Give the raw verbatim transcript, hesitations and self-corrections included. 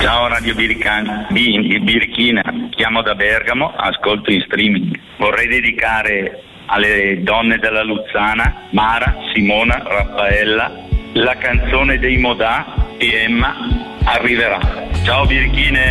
Ciao Radio Birican- Bi- Birichina, chiamo da Bergamo, ascolto in streaming. Vorrei dedicare alle donne della Luzzana, Mara, Simona, Raffaella, la canzone dei Modà e Emma, Arriverà. Ciao Birichine!